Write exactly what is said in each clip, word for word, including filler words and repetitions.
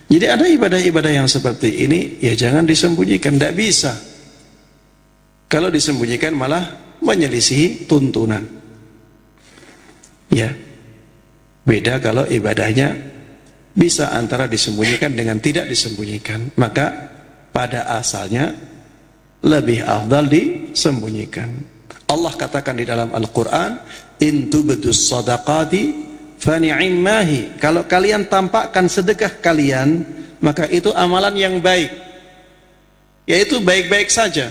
Jadi ada ibadah-ibadah yang seperti ini, ya jangan disembunyikan, tidak bisa. Kalau disembunyikan malah menyelisihi tuntunan. Ya, beda kalau ibadahnya bisa antara disembunyikan dengan tidak disembunyikan. Maka pada asalnya lebih afdal disembunyikan. Allah katakan di dalam Al-Quran, in tubdus sadaqati fani'immahi. Kalau kalian tampakkan sedekah kalian, maka itu amalan yang baik, yaitu baik-baik saja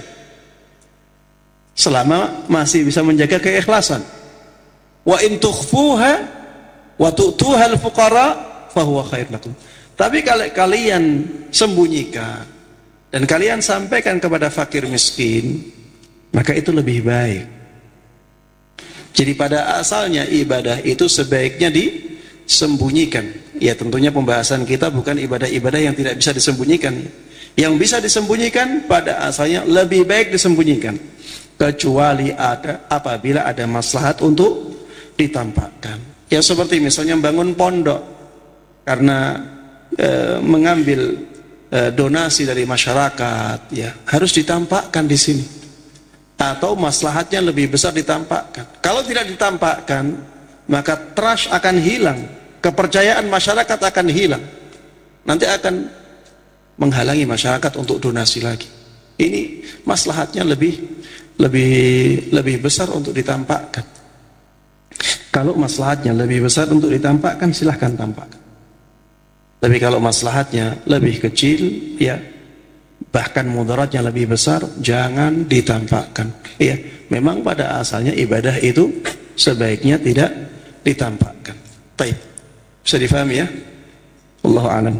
selama masih bisa menjaga keikhlasan. Wa in tukhfuha wa tu'tuha al-fuqara fahuwa khair lakum. Tapi kalau kalian sembunyikan dan kalian sampaikan kepada fakir miskin, maka itu lebih baik. Jadi pada asalnya ibadah itu sebaiknya disembunyikan. Ya tentunya pembahasan kita bukan ibadah-ibadah yang tidak bisa disembunyikan. Yang bisa disembunyikan pada asalnya lebih baik disembunyikan. Kecuali ada apabila ada maslahat untuk ditampakkan. Ya seperti misalnya bangun pondok karena e, mengambil e, donasi dari masyarakat, ya harus ditampakkan di sini. Atau maslahatnya lebih besar ditampakkan. Kalau tidak ditampakkan, maka trust akan hilang, kepercayaan masyarakat akan hilang, nanti akan menghalangi masyarakat untuk donasi lagi. Ini maslahatnya lebih lebih lebih besar untuk ditampakkan. Kalau maslahatnya lebih besar untuk ditampakkan, silahkan tampakkan. Tapi kalau maslahatnya lebih kecil, ya bahkan mudaratnya lebih besar, jangan ditampakkan. Ya, memang pada asalnya ibadah itu sebaiknya tidak ditampakkan. Baik, bisa difahami ya? Wallahu a'lam.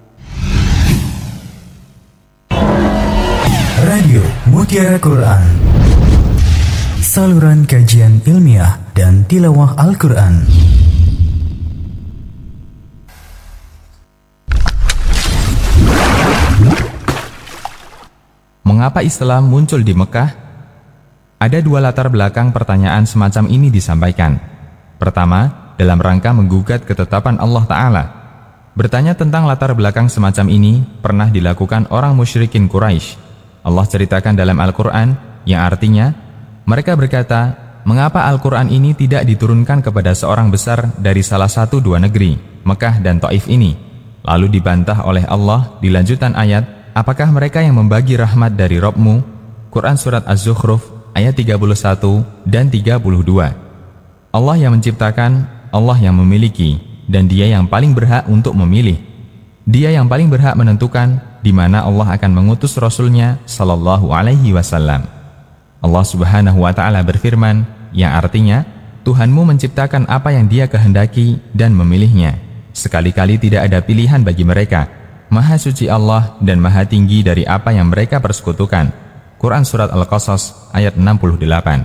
Radio Mutiara Quran, saluran kajian ilmiah dan tilawah Al-Quran. Mengapa Islam muncul di Mekah? Ada dua latar belakang pertanyaan semacam ini disampaikan. Pertama, dalam rangka menggugat ketetapan Allah Ta'ala. Bertanya tentang latar belakang semacam ini pernah dilakukan orang musyrikin Quraisy. Allah ceritakan dalam Al-Quran, yang artinya, mereka berkata, mengapa Al-Quran ini tidak diturunkan kepada seorang besar dari salah satu dua negeri, Mekah dan Taif ini? Lalu dibantah oleh Allah di lanjutan ayat, apakah mereka yang membagi rahmat dari Rabb-Mu? Quran Surat Az-Zukhruf ayat tiga puluh satu dan tiga puluh dua. Allah yang menciptakan, Allah yang memiliki, dan Dia yang paling berhak untuk memilih. Dia yang paling berhak menentukan di mana Allah akan mengutus Rasul-Nya Sallallahu Alaihi Wasallam. Allah Subhanahu Wa Ta'ala berfirman, yang artinya, Tuhanmu menciptakan apa yang Dia kehendaki dan memilihnya. Sekali-kali tidak ada pilihan bagi mereka. Maha suci Allah dan maha tinggi dari apa yang mereka persekutukan. Quran Surat Al-Qasas ayat enam puluh delapan.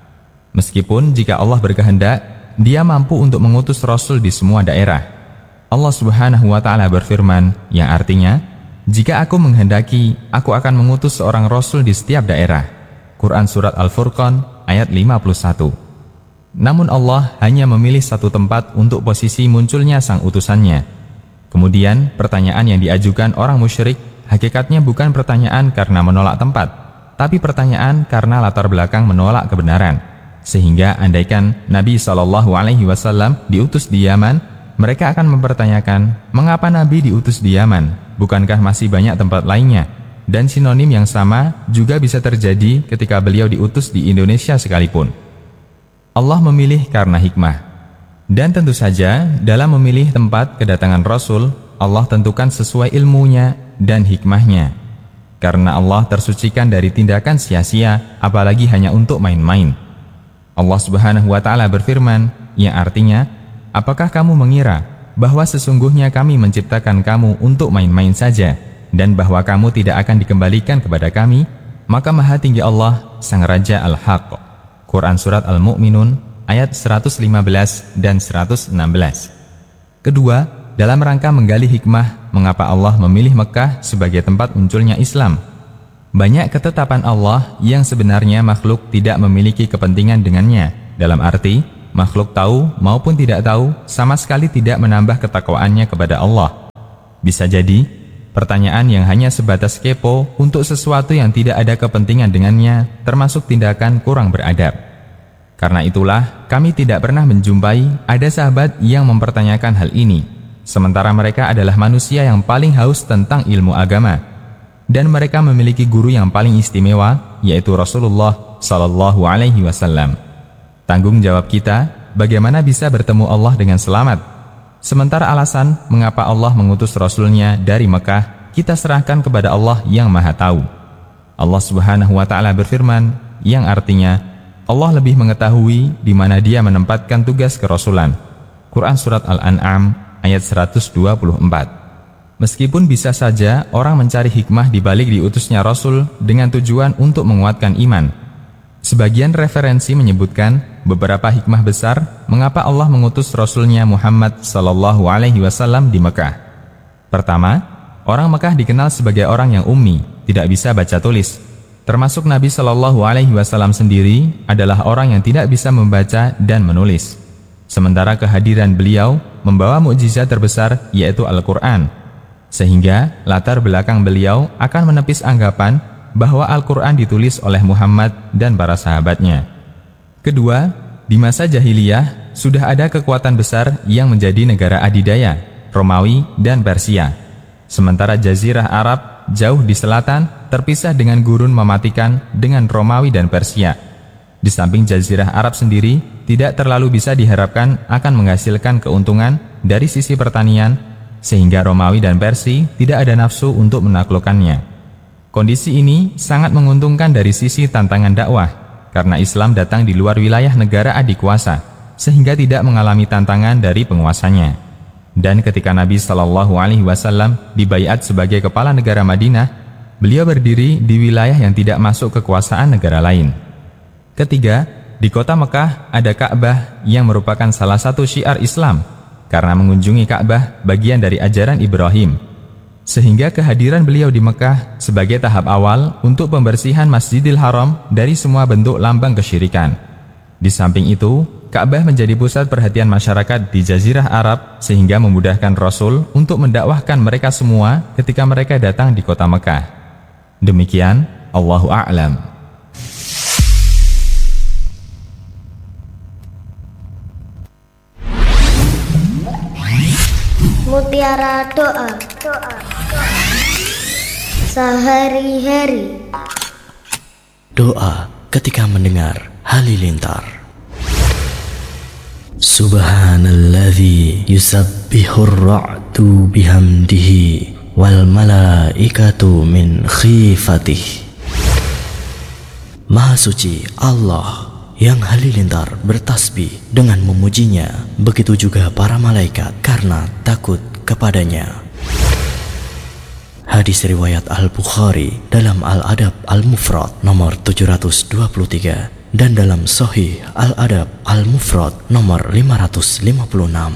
Meskipun jika Allah berkehendak, Dia mampu untuk mengutus Rasul di semua daerah. Allah Subhanahu Wa Ta'ala berfirman, yang artinya, jika aku menghendaki, aku akan mengutus seorang Rasul di setiap daerah. Quran Surat Al-Furqan ayat lima puluh satu. Namun Allah hanya memilih satu tempat untuk posisi munculnya sang utusannya. Kemudian, pertanyaan yang diajukan orang musyrik hakikatnya bukan pertanyaan karena menolak tempat, tapi pertanyaan karena latar belakang menolak kebenaran. Sehingga andaikan Nabi shallallahu alaihi wasallam diutus di Yaman, mereka akan mempertanyakan, mengapa Nabi diutus di Yaman? Bukankah masih banyak tempat lainnya? Dan sinonim yang sama juga bisa terjadi ketika beliau diutus di Indonesia sekalipun. Allah memilih karena hikmah. Dan tentu saja, dalam memilih tempat kedatangan Rasul, Allah tentukan sesuai ilmunya dan hikmahnya. Karena Allah tersucikan dari tindakan sia-sia, apalagi hanya untuk main-main. Allah Subhanahu Wa Ta'ala berfirman, yang artinya, apakah kamu mengira bahwa sesungguhnya kami menciptakan kamu untuk main-main saja, dan bahwa kamu tidak akan dikembalikan kepada kami? Maka maha tinggi Allah, Sang Raja Al-Haq. Quran Surat Al-Mu'minun ayat seratus lima belas dan seratus enam belas. Kedua, dalam rangka menggali hikmah mengapa Allah memilih Mekah sebagai tempat munculnya Islam. Banyak ketetapan Allah yang sebenarnya makhluk tidak memiliki kepentingan dengannya. Dalam arti, makhluk tahu maupun tidak tahu sama sekali tidak menambah ketakwaannya kepada Allah. Bisa jadi, pertanyaan yang hanya sebatas kepo untuk sesuatu yang tidak ada kepentingan dengannya termasuk tindakan kurang beradab. Karena itulah, kami tidak pernah menjumpai ada sahabat yang mempertanyakan hal ini, sementara mereka adalah manusia yang paling haus tentang ilmu agama, dan mereka memiliki guru yang paling istimewa, yaitu Rasulullah Sallallahu Alaihi Wasallam. Tanggung jawab kita, bagaimana bisa bertemu Allah dengan selamat? Sementara alasan mengapa Allah mengutus Rasulnya dari Mekah, kita serahkan kepada Allah yang Maha Tahu. Allah Subhanahu wa Ta'ala berfirman, yang artinya Allah lebih mengetahui di mana Dia menempatkan tugas kerasulan. Quran Surat Al-An'am ayat seratus dua puluh empat. Meskipun bisa saja orang mencari hikmah di balik diutusnya Rasul dengan tujuan untuk menguatkan iman, sebagian referensi menyebutkan beberapa hikmah besar mengapa Allah mengutus Rasulnya Muhammad Sallallahu Alaihi Wasallam di Mekah. Pertama, orang Mekah dikenal sebagai orang yang ummi, tidak bisa baca tulis. Termasuk Nabi Sallallahu Alaihi Wasallam sendiri adalah orang yang tidak bisa membaca dan menulis. Sementara kehadiran beliau membawa mukjizat terbesar, yaitu Al-Quran, sehingga latar belakang beliau akan menepis anggapan bahwa Al-Quran ditulis oleh Muhammad dan para sahabatnya. Kedua, di masa jahiliyah sudah ada kekuatan besar yang menjadi negara adidaya, Romawi dan Persia. Sementara Jazirah Arab jauh di selatan terpisah dengan gurun mematikan dengan Romawi dan Persia. Di samping Jazirah Arab sendiri tidak terlalu bisa diharapkan akan menghasilkan keuntungan dari sisi pertanian, sehingga Romawi dan Persia tidak ada nafsu untuk menaklukkannya. Kondisi ini sangat menguntungkan dari sisi tantangan dakwah, karena Islam datang di luar wilayah negara adikuasa, sehingga tidak mengalami tantangan dari penguasanya. Dan ketika Nabi Shallallahu Alaihi Wasallam dibaiat sebagai kepala negara Madinah, beliau berdiri di wilayah yang tidak masuk kekuasaan negara lain. Ketiga, di kota Mekah ada Ka'bah yang merupakan salah satu syiar Islam, karena mengunjungi Ka'bah bagian dari ajaran Ibrahim. Sehingga kehadiran beliau di Mekah sebagai tahap awal untuk pembersihan Masjidil Haram dari semua bentuk lambang kesyirikan. Di samping itu, Ka'bah menjadi pusat perhatian masyarakat di Jazirah Arab, sehingga memudahkan Rasul untuk mendakwahkan mereka semua ketika mereka datang di kota Mekah. Demikian, Allahu a'lam. Mutiara doa. Sehari-hari. Doa ketika mendengar halilintar. Subhanalladzi yusabbihur ra'du bihamdihi wal malaikatu min khifatihi. Maha suci Allah yang halilintar bertasbih dengan memujinya, begitu juga para malaikat karena takut kepadanya. Hadis riwayat Al-Bukhari dalam Al-Adab Al-Mufrad nomor tujuh ratus dua puluh tiga dan dalam Sahih Al-Adab Al-Mufrad nomor lima ratus lima puluh enam.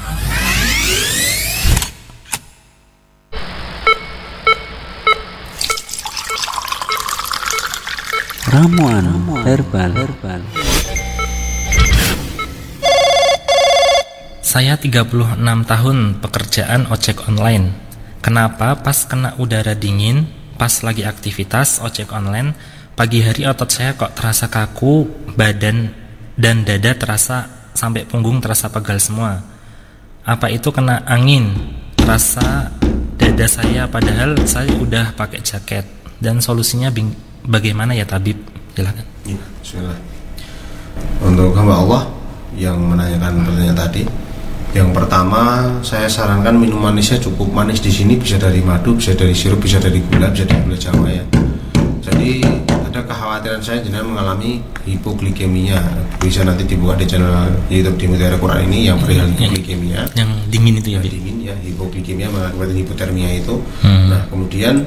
Ramuan herbal. herbal. Saya tiga puluh enam tahun pekerjaan ojek online. Kenapa pas kena udara dingin, pas lagi aktivitas ojek online, pagi hari otot saya kok terasa kaku, badan dan dada terasa sampai punggung terasa pegal semua. Apa itu kena angin? Terasa dada saya padahal saya udah pakai jaket. Dan solusinya bing- bagaimana ya tabib? Silakan. Ya, bismillah. Untuk hamba Allah yang menanyakan pertanyaan tadi, yang pertama saya sarankan minum manisnya cukup manis. Di sini bisa dari madu, bisa dari sirup, bisa dari gula, bisa dari gula Jawa ya. Jadi ada kekhawatiran saya jenengan mengalami hipoglikemia. Bisa nanti dibuka di channel YouTube di Mutiara Quran ini yang perihal hipoglikemia. Yang dingin itu ya, yang dingin ya, hipoglikemia mengakibatkan hipotermia itu. Hmm. Nah kemudian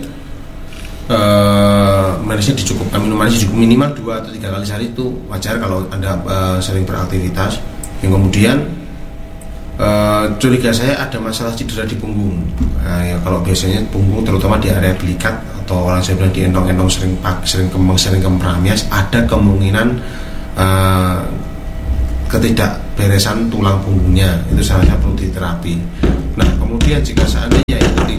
uh, manisnya dicukupkan, minum manis cukup minimal dua atau tiga kali sehari itu wajar kalau Anda uh, sering beraktivitas. Yang kemudian Uh, curiga saya ada masalah cedera di punggung. Nah, ya, kalau biasanya punggung terutama di area belikat atau orang saya bilang di endong-endong sering pak, sering kembang, sering kemeramis, ada kemungkinan uh, ketidakberesan tulang punggungnya. Itu seharusnya perlu diterapi. Nah, kemudian jika seandainya itu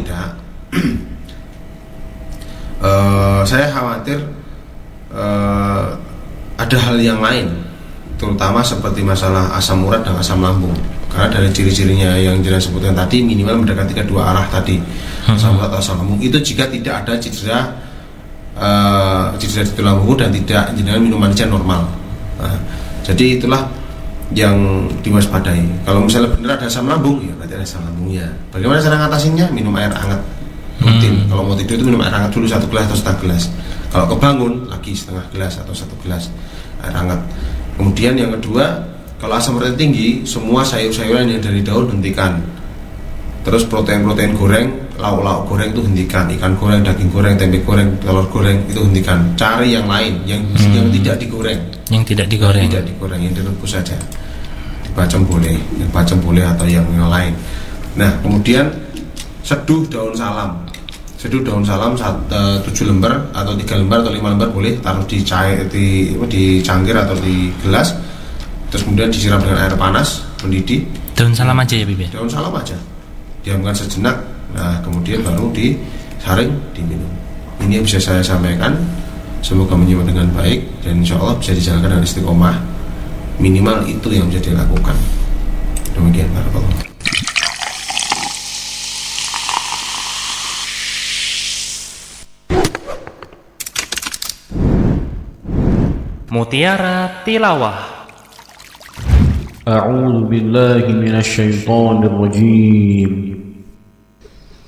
uh, saya khawatir uh, ada hal yang lain, terutama seperti masalah asam urat dan asam lambung. Karena dari ciri-cirinya yang jelas sebutkan tadi, minimal mendekati kedua arah tadi, asam urat atau asam lambung. Itu jika tidak ada cedera uh, cedera di tulang punggung dan tidak dengan minumannya normal. Nah, jadi itulah yang diwaspadai. Kalau misalnya benar ada asam lambung, ya berarti ada asam lambungnya. Bagaimana cara mengatasinya? Minum air hangat rutin. Hmm. Kalau mau tidur itu minum air hangat dulu satu gelas atau setengah gelas. Kalau kebangun lagi setengah gelas atau satu gelas air hangat. Kemudian yang kedua, kalau asam urat tinggi, semua sayur-sayuran yang dari daun hentikan. Terus protein-protein goreng, lauk-lauk goreng itu hentikan. Ikan goreng, daging goreng, tempe goreng, telur goreng itu hentikan. Cari yang lain, yang, hmm. yang tidak digoreng. Yang tidak digoreng. Tidak digoreng, yang direbus saja. Dibacem boleh, yang bacem boleh atau yang lain. Nah, kemudian seduh daun salam. Seduh daun salam tujuh lembar atau tiga lembar atau lima lembar boleh, taruh di cair di di cangkir atau di gelas. Terus kemudian disiram dengan air panas mendidih. Daun salam aja ya, Bibi? Daun salam aja. Diamkan sejenak. Nah, kemudian baru disaring, diminum. Ini yang bisa saya sampaikan. Semoga menyimak dengan baik dan insya Allah bisa dijalankan dengan istiqomah. Minimal itu yang bisa dilakukan. Demikian, barakallahu. Mutiara Tilawah. A'udzu billahi minasy syaithanir rajim.